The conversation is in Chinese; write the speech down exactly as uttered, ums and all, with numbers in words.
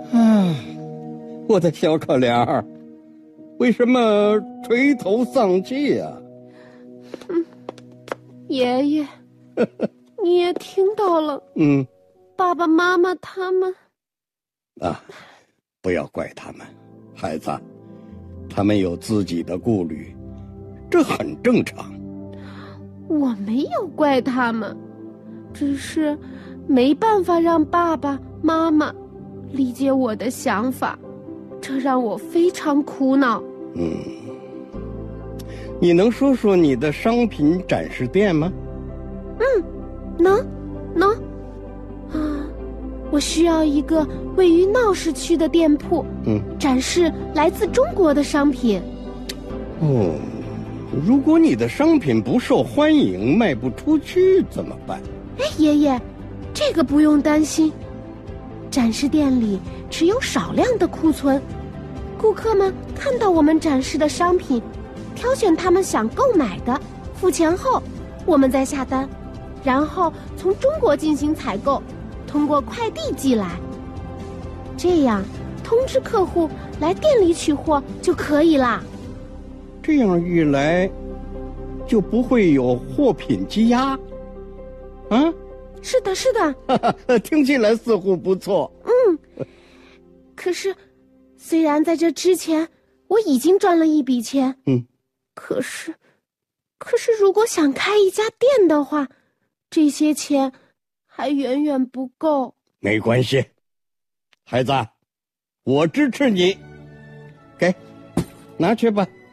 啊，我的小可怜儿，为什么垂头丧气啊？ 嗯，爷爷，你也听到了。 嗯， 爸爸妈妈他们啊，不要怪他们，孩子，他们有自己的顾虑，这很正常。 我没有怪他们，只是没办法让爸爸妈妈理解我的想法，这让我非常苦恼。 嗯，你能说说你的商品展示店吗？ 嗯，能，能。啊，我需要一个位于闹市区的店铺， 嗯， 展示来自中国的商品。 哦，如果你的商品不受欢迎，卖不出去怎么办？ 哎，爷爷，这个不用担心。展示店里只有少量的库存，顾客们看到我们展示的商品，挑选他们想购买的，付钱后，我们再下单，然后从中国进行采购，通过快递寄来。这样通知客户来店里取货就可以啦。 这样一来，就不会有货品积压。啊， 是的，是的。 听起来似乎不错。 嗯，可是，虽然在这之前我已经赚了一笔钱， 嗯， 可是，可是如果想开一家店的话，这些钱还远远不够。 没关系，孩子，我支持你，给，拿去吧。